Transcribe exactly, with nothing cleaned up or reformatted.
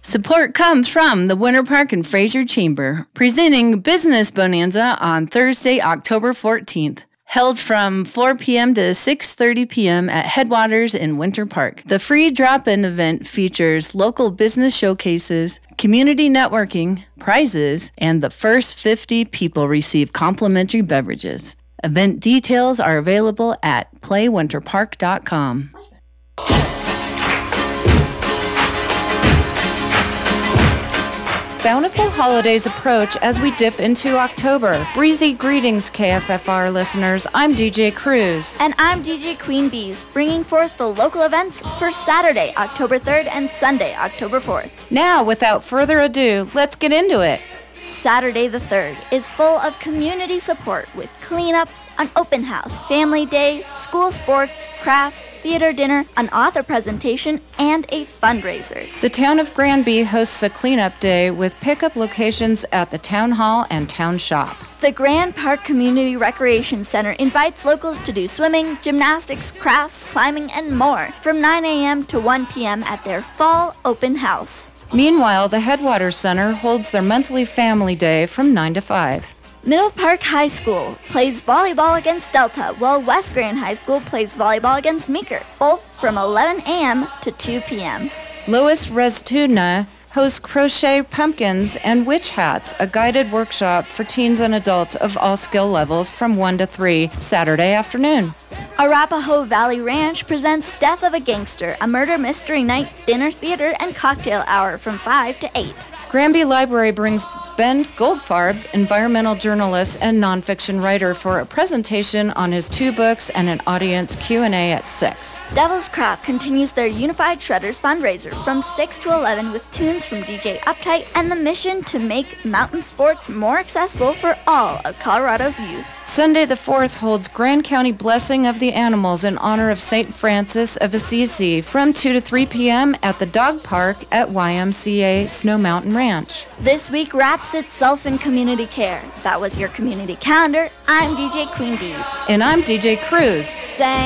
Support comes from the Winter Park and Fraser Chamber, presenting Business Bonanza on Thursday, October fourteenth. Held from four p.m. to six thirty p.m. at Headwaters in Winter Park. The free drop-in event features local business showcases, community networking, prizes, and the first fifty people receive complimentary beverages. Event details are available at play winter park dot com. Bountiful holidays approach as we dip into October. Breezy greetings, K F F R listeners. I'm D J Cruz. And I'm D J Queen Bees, bringing forth the local events for Saturday, October third and Sunday, October fourth. Now, without further ado, let's get into it. Saturday the third is full of community support with cleanups, an open house, family day, school sports, crafts, theater dinner, an author presentation, and a fundraiser. The town of Granby hosts a cleanup day with pickup locations at the town hall and town shop. The Grand Park Community Recreation Center invites locals to do swimming, gymnastics, crafts, climbing, and more from nine a.m. to one p.m. at their fall open house. Meanwhile, the Headwaters Center holds their monthly family day from nine to five. Middle Park High School plays volleyball against Delta, while West Grand High School plays volleyball against Meeker, both from eleven a.m. to two p.m. Lois Resitudna hosts Crochet Pumpkins and Witch Hats, a guided workshop for teens and adults of all skill levels from one to three, Saturday afternoon. Arapahoe Valley Ranch presents Death of a Gangster, a murder mystery night, dinner theater, and cocktail hour from five to eight. Granby Library brings Ben Goldfarb, environmental journalist and nonfiction writer, for a presentation on his two books and an audience Q and A at six. Devil's Craft continues their Unified Shredders fundraiser from six to eleven with tunes from D J Uptight and the mission to make mountain sports more accessible for all of Colorado's youth. Sunday the fourth holds Grand County Blessing of the Animals in honor of Saint Francis of Assisi from two to three p.m. at the Dog Park at Y M C A Snow Mountain Ranch. This week wraps itself in community care. That was your community calendar. I'm D J Queen Bees. And I'm D J Cruz. Saying